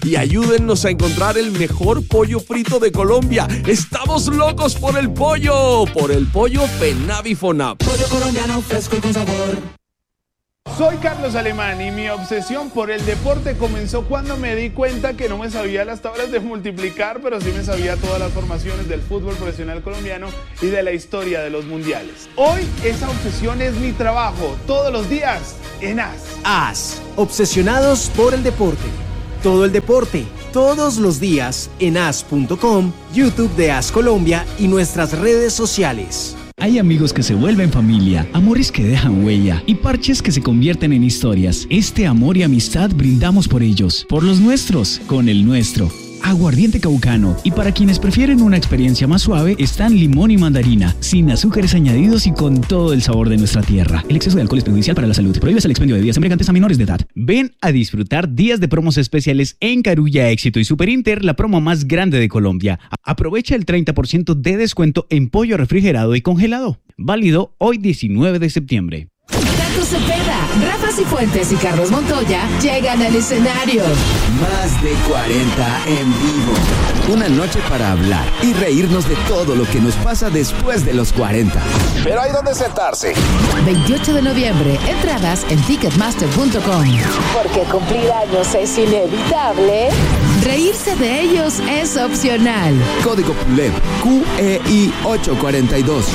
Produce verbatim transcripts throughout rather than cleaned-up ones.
y ayúdennos a encontrar el mejor pollo frito de Colombia. ¡Estamos locos por el pollo! Por el pollo Fenavifonab. Pollo colombiano fresco y con sabor. Soy Carlos Alemán y mi obsesión por el deporte comenzó cuando me di cuenta que no me sabía las tablas de multiplicar, pero sí me sabía todas las formaciones del fútbol profesional colombiano y de la historia de los mundiales. Hoy esa obsesión es mi trabajo, todos los días en A S. A S, obsesionados por el deporte. Todo el deporte, todos los días en A S punto com, YouTube de A S Colombia y nuestras redes sociales. Hay amigos que se vuelven familia, amores que dejan huella y parches que se convierten en historias. Este amor y amistad brindamos por ellos, por los nuestros, con el nuestro. Aguardiente caucano. Y para quienes prefieren una experiencia más suave, están limón y mandarina, sin azúcares añadidos y con todo el sabor de nuestra tierra. El exceso de alcohol es perjudicial para la salud. Prohíbes el expendio de bebidas embriagantes a menores de edad. Ven a disfrutar días de promos especiales en Carulla, Éxito y Super Inter, la promo más grande de Colombia. Aprovecha el treinta por ciento de descuento en pollo refrigerado y congelado. Válido hoy diecinueve de septiembre. Tato Cepeda, Rafa Cifuentes y Carlos Montoya llegan al escenario. Más de cuarenta en vivo. Una noche para hablar y reírnos de todo lo que nos pasa después de los cuarenta. Pero hay donde sentarse. veintiocho de noviembre, entradas en ticketmaster punto com. Porque cumplir años es inevitable, reírse de ellos es opcional. Código P U L E B Q E I ocho cuarenta y dos.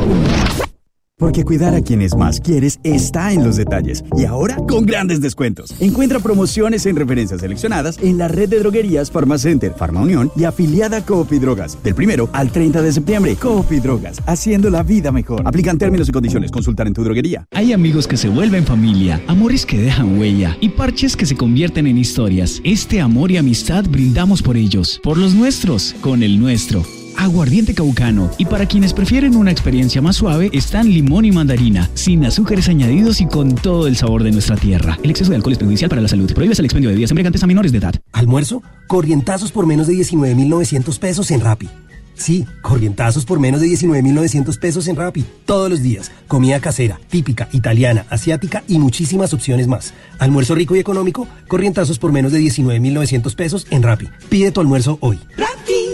Porque cuidar a quienes más quieres está en los detalles. Y ahora con grandes descuentos. Encuentra promociones en referencias seleccionadas en la red de droguerías Farmacenter, Farma Unión y afiliada Coop y Drogas. Del primero al treinta de septiembre, Coop y Drogas, haciendo la vida mejor. Aplican términos y condiciones. Consultar en tu droguería. Hay amigos que se vuelven familia, amores que dejan huella y parches que se convierten en historias. Este amor y amistad brindamos por ellos, por los nuestros, con el nuestro. Aguardiente caucano. Y para quienes prefieren una experiencia más suave, están limón y mandarina, sin azúcares añadidos y con todo el sabor de nuestra tierra. El exceso de alcohol es perjudicial para la salud. Prohíbes el expendio de bebidas embriagantes a menores de edad. ¿Almuerzo? Corrientazos por menos de diecinueve mil novecientos pesos en Rappi. Sí, corrientazos por menos de diecinueve mil novecientos pesos en Rappi. Todos los días. Comida casera, típica, italiana, asiática y muchísimas opciones más. Almuerzo rico y económico, corrientazos por menos de diecinueve mil novecientos pesos en Rappi. Pide tu almuerzo hoy. ¡Rappi!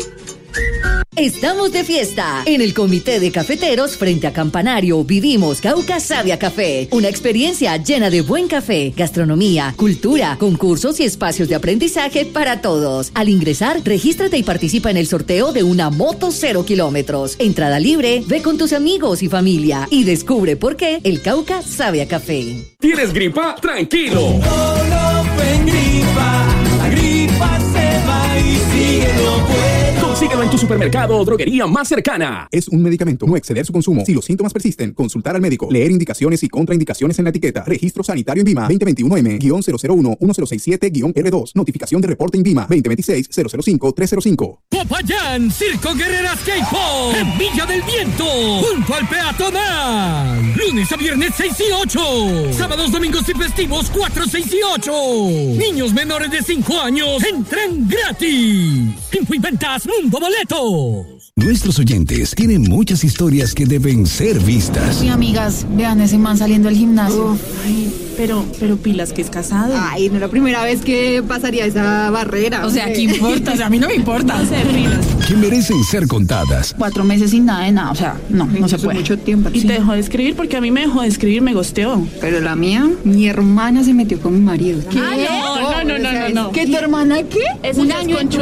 Estamos de fiesta. En el Comité de Cafeteros frente a Campanario vivimos Cauca Sabe a Café. Una experiencia llena de buen café, gastronomía, cultura, concursos y espacios de aprendizaje para todos. Al ingresar, regístrate y participa en el sorteo de una moto cero kilómetros. Entrada libre, ve con tus amigos y familia y descubre por qué el Cauca sabe a café. ¿Tienes gripa? ¡Tranquilo! Solo en gripa, la gripa se va y sigue lo bueno. Consíguelo en tu supermercado o droguería más cercana. Es un medicamento, no exceder su consumo. Si los síntomas persisten, consultar al médico. Leer indicaciones y contraindicaciones en la etiqueta. Registro sanitario INVIMA veinte veintiuno M cero cero uno uno cero seis siete R dos. Notificación de reporte INVIMA veinte veintiséis cero cero cinco tres cero cinco. Popayán, Circo Guerreras K-Pop en Villa del Viento, junto al peatonal. Lunes a viernes seis y ocho. Sábados, domingos y festivos cuatro, seis y ocho. Niños menores de cinco años entran gratis. Info y ventas Mundo Boletos. Nuestros oyentes tienen muchas historias que deben ser vistas. Sí, amigas, vean ese man saliendo del gimnasio. Uf, ay, pero, pero pilas que es casado. Ay, no es la primera vez que pasaría esa barrera. O sea, ¿qué importa? O sea, a mí no me importa. O sea, pilas. Que merecen ser contadas. Cuatro meses sin nada de nada, o sea, no, no se puede. Mucho tiempo. Y sí. Te dejó de escribir porque a mí me dejó de escribir, me gosteó. Pero la mía, mi hermana se metió con mi marido. ¿Qué? Ay, no, no, no, no, no. ¿Qué, tu hermana qué? Es un año en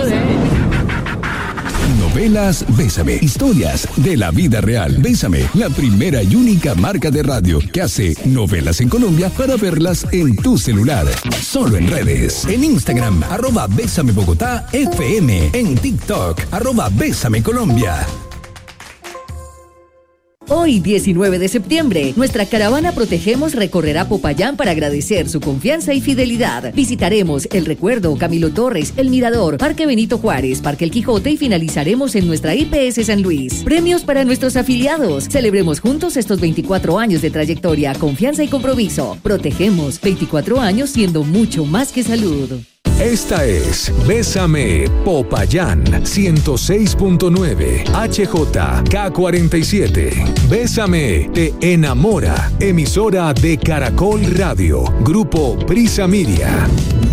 Novelas Bésame. Historias de la vida real. Bésame, la primera y única marca de radio que hace novelas en Colombia para verlas en tu celular. Solo en redes. En Instagram, arroba Bésame Bogotá F M. En TikTok, arroba Bésame Colombia. Hoy, diecinueve de septiembre, nuestra caravana Protegemos recorrerá Popayán para agradecer su confianza y fidelidad. Visitaremos El Recuerdo, Camilo Torres, El Mirador, Parque Benito Juárez, Parque El Quijote y finalizaremos en nuestra I P S San Luis. Premios para nuestros afiliados. Celebremos juntos estos veinticuatro años de trayectoria, confianza y compromiso. Protegemos, veinticuatro años siendo mucho más que salud. Esta es Bésame Popayán ciento seis punto nueve H J K cuarenta y siete. Bésame te enamora. Emisora de Caracol Radio. Grupo Prisa Media.